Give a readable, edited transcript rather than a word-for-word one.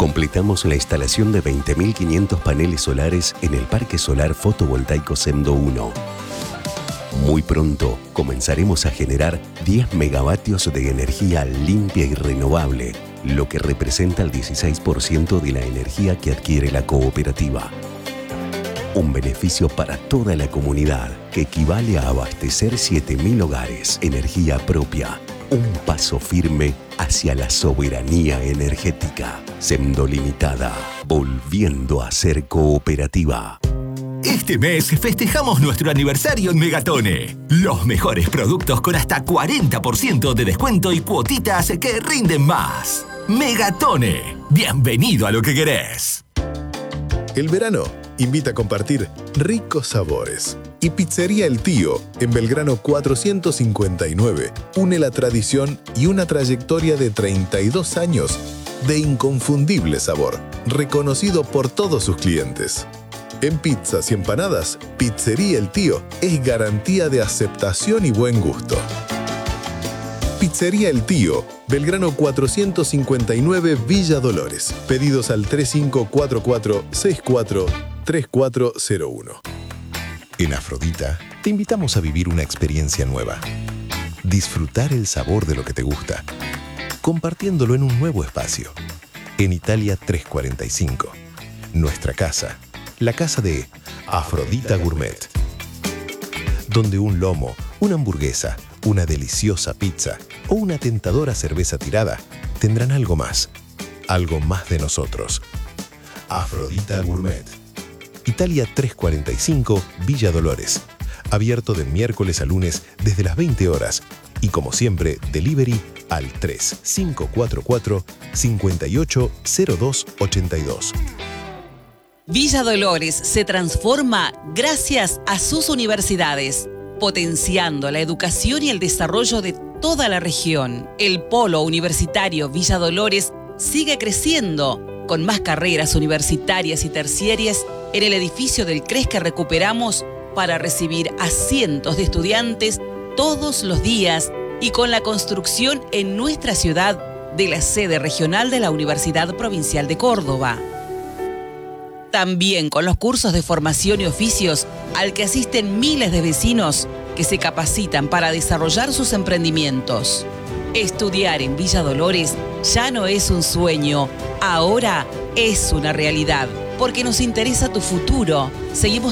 Completamos la instalación de 20.500 paneles solares en el Parque Solar Fotovoltaico Semdo 1. Muy pronto comenzaremos a generar 10 megavatios de energía limpia y renovable, lo que representa el 16% de la energía que adquiere la cooperativa. Un beneficio para toda la comunidad que equivale a abastecer 7.000 hogares. Energía propia. Un paso firme hacia la soberanía energética. Semdo Limitada, volviendo a ser cooperativa. Este mes festejamos nuestro aniversario en Megatone. Los mejores productos con hasta 40% de descuento y cuotitas que rinden más. Megatone. Bienvenido a lo que querés. El verano invita a compartir ricos sabores. Y Pizzería El Tío, en Belgrano 459, une la tradición y una trayectoria de 32 años de inconfundible sabor, reconocido por todos sus clientes. En pizzas y empanadas, Pizzería El Tío es garantía de aceptación y buen gusto. Pizzería El Tío, Belgrano 459, Villa Dolores. Pedidos al 3544-643401. En Afrodita, te invitamos a vivir una experiencia nueva. Disfrutar el sabor de lo que te gusta, compartiéndolo en un nuevo espacio. En Italia 345, nuestra casa, la casa de Afrodita Gourmet, donde un lomo, una hamburguesa, una deliciosa pizza o una tentadora cerveza tirada tendrán algo más de nosotros. Afrodita Gourmet. Italia 345, Villa Dolores. Abierto de miércoles a lunes desde las 20 horas. Y como siempre, delivery al 3544-580282. Villa Dolores se transforma gracias a sus universidades, potenciando la educación y el desarrollo de toda la región. El polo universitario Villa Dolores sigue creciendo, con más carreras universitarias y terciarias en el edificio del CRES que recuperamos para recibir a cientos de estudiantes todos los días y con la construcción en nuestra ciudad de la sede regional de la Universidad Provincial de Córdoba. También con los cursos de formación y oficios al que asisten miles de vecinos que se capacitan para desarrollar sus emprendimientos. Estudiar en Villa Dolores ya no es un sueño, ahora es una realidad, porque nos interesa tu futuro. Seguimos